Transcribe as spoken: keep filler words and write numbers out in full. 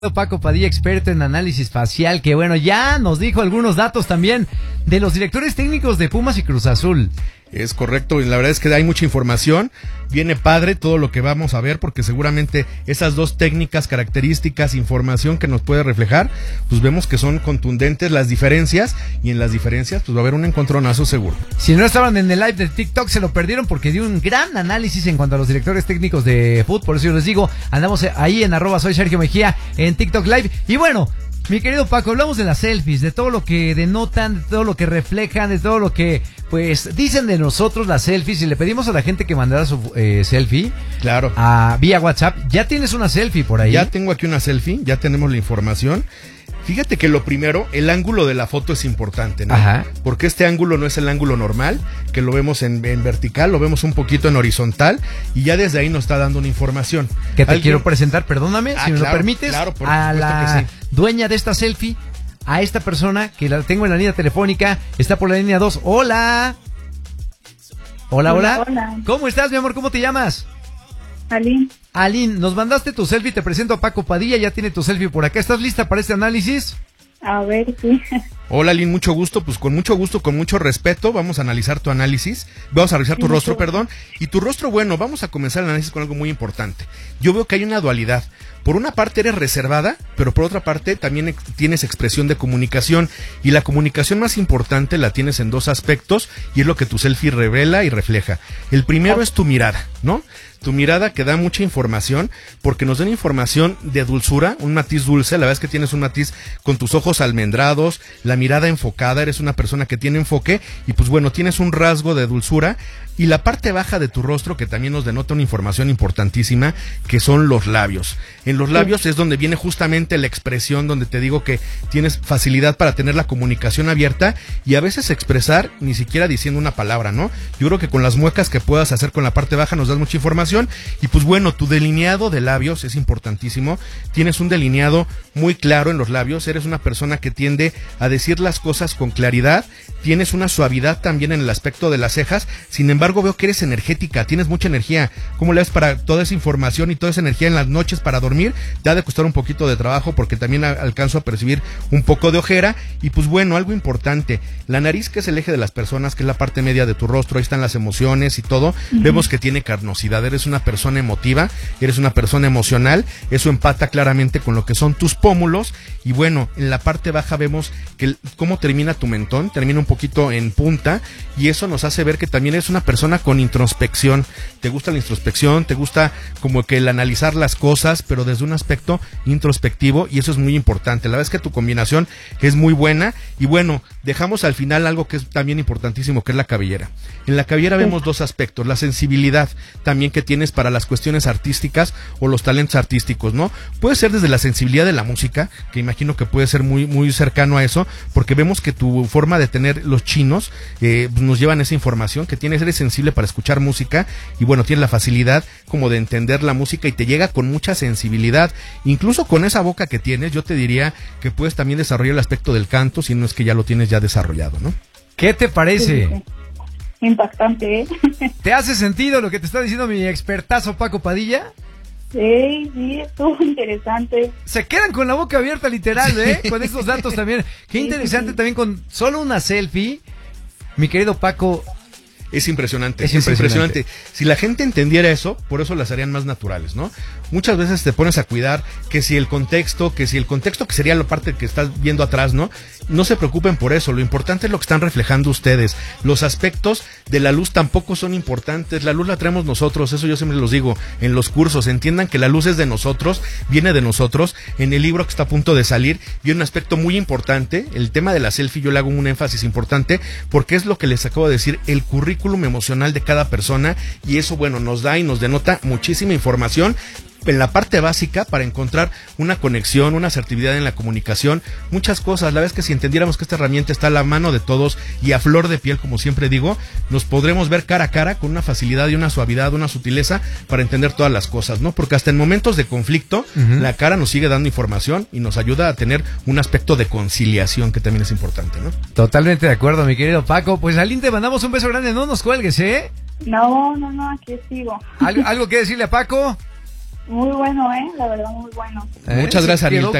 Paco Padilla, experto en análisis facial, que bueno, ya nos dijo algunos datos también de los directores técnicos de Pumas y Cruz Azul. Es correcto, y la verdad es que hay mucha información, viene padre todo lo que vamos a ver, porque seguramente esas dos técnicas, características, información que nos puede reflejar, pues vemos que son contundentes las diferencias, y en las diferencias pues va a haber un encontronazo seguro. Si no estaban en el live de TikTok, se lo perdieron porque dio un gran análisis en cuanto a los directores técnicos de fútbol, por eso yo les digo, andamos ahí en arroba soy Sergio Mejía en TikTok Live, y bueno, mi querido Paco, hablamos de las selfies, de todo lo que denotan, de todo lo que reflejan, de todo lo que, pues, dicen de nosotros las selfies. Y le pedimos a la gente que mandara su eh, selfie. Claro. A, vía WhatsApp. ¿Ya tienes una selfie por ahí? Ya tengo aquí una selfie, ya tenemos la información. Fíjate que lo primero, el ángulo de la foto es importante, ¿no? Ajá. Porque este ángulo no es el ángulo normal, que lo vemos en, en vertical, lo vemos un poquito en horizontal, y ya desde ahí nos está dando una información. Que te ¿Alguien? quiero presentar, perdóname, Ah, si me claro, lo permites, claro, por a la que sí. dueña de esta selfie, a esta persona que la tengo en la línea telefónica, está por la línea dos. Hola. Hola, hola. Hola, hola. ¿Cómo estás, mi amor? ¿Cómo te llamas? Aline. Aline, nos mandaste tu selfie, te presento a Paco Padilla, ya tiene tu selfie por acá. ¿Estás lista para este análisis? A ver, sí. Hola, Lin, mucho gusto, pues con mucho gusto, con mucho respeto, vamos a analizar tu análisis, vamos a revisar tu Sí, rostro, sí. perdón, y tu rostro, bueno, vamos a comenzar el análisis con algo muy importante. Yo veo que hay una dualidad. Por una parte eres reservada, pero por otra parte también ex- tienes expresión de comunicación, y la comunicación más importante la tienes en dos aspectos, y es lo que tu selfie revela y refleja. El primero es tu mirada, ¿no? Tu mirada que da mucha información, porque nos da una información de dulzura, un matiz dulce, la verdad es que tienes un matiz con tus ojos almendrados, la mirada enfocada, eres una persona que tiene enfoque, y pues bueno, tienes un rasgo de dulzura, y la parte baja de tu rostro que también nos denota una información importantísima, que son los labios. En los labios es donde viene justamente la expresión, donde te digo que tienes facilidad para tener la comunicación abierta, y a veces expresar ni siquiera diciendo una palabra, ¿no? Yo creo que con las muecas que puedas hacer con la parte baja nos das mucha información. Y pues bueno, tu delineado de labios es importantísimo. Tienes un delineado muy claro en los labios. Eres una persona que tiende a decir las cosas con claridad. Tienes una suavidad también en el aspecto de las cejas. Sin embargo, veo que eres energética, tienes mucha energía. ¿Cómo le ves para toda esa información y toda esa energía en las noches para dormir? Te ha de costar un poquito de trabajo, porque también a- alcanzo a percibir un poco de ojera. Y pues bueno, algo importante, la nariz, que es el eje de las personas, que es la parte media de tu rostro, ahí están las emociones y todo. Uh-huh. Vemos que tiene carnosidad, eres una persona emotiva, eres una persona emocional, eso empata claramente con lo que son tus pómulos. Y bueno, en la parte baja vemos que el, cómo termina tu mentón, termina un poquito en punta, y eso nos hace ver que también eres una persona con introspección. Te gusta la introspección, te gusta como que el analizar las cosas, pero desde un aspecto introspectivo, y eso es muy importante. La verdad es que tu combinación es muy buena. Y bueno, dejamos al final algo que es también importantísimo, que es la cabellera. En la cabellera sí. Vemos dos aspectos, la sensibilidad también que tienes para las cuestiones artísticas o los talentos artísticos, ¿no? Puede ser desde la sensibilidad de la música, que imagino que puede ser muy muy cercano a eso, porque vemos que tu forma de tener los chinos eh, nos llevan esa información, que tienes, eres sensible para escuchar música, y bueno, tienes la facilidad como de entender la música, y te llega con mucha sensibilidad. Incluso con esa boca que tienes, yo te diría que puedes también desarrollar el aspecto del canto, si no es que ya lo tienes ya desarrollado, ¿no? ¿Qué te parece? Sí, sí. Impactante, ¿eh? ¿Te hace sentido lo que te está diciendo mi expertazo Paco Padilla? Sí, sí, estuvo interesante. Se quedan con la boca abierta, literal, ¿eh? Con estos datos también. Qué Sí, interesante sí, sí. También con solo una selfie. Mi querido Paco, Es impresionante, es es impresionante. impresionante. Si la gente entendiera eso, por eso las harían más naturales, ¿no? Muchas veces te pones a cuidar que si el contexto, que si el contexto que sería la parte que estás viendo atrás, ¿no? No se preocupen por eso, lo importante es lo que están reflejando ustedes. Los aspectos de la luz tampoco son importantes, la luz la traemos nosotros, eso yo siempre los digo en los cursos, entiendan que la luz es de nosotros, viene de nosotros. En el libro que está a punto de salir viene un aspecto muy importante, el tema de la selfie yo le hago un énfasis importante, porque es lo que les acabo de decir, el currículum emocional de cada persona, y eso bueno, nos da y nos denota muchísima información en la parte básica para encontrar una conexión, una asertividad en la comunicación, muchas cosas. La verdad es que si entendiéramos que esta herramienta está a la mano de todos y a flor de piel, como siempre digo, nos podremos ver cara a cara con una facilidad y una suavidad, una sutileza para entender todas las cosas, ¿no? Porque hasta en momentos de conflicto, uh-huh. la cara nos sigue dando información y nos ayuda a tener un aspecto de conciliación que también es importante, ¿no? Totalmente de acuerdo, mi querido Paco. Pues Aline, te mandamos un beso grande, no nos cuelgues, ¿eh? No, no, no, aquí sigo. ¿Algo, algo que decirle a Paco? Muy bueno, ¿eh? La verdad, muy bueno. ¿Eh? Muchas Sí, gracias, quedó Anilta.